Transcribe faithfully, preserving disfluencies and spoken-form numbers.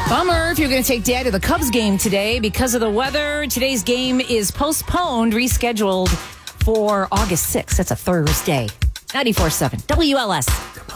Bummer if you're going to take Dad to the Cubs game today because of the weather. Today's game is postponed, rescheduled for August sixth. That's a Thursday. ninety-four point seven W L S.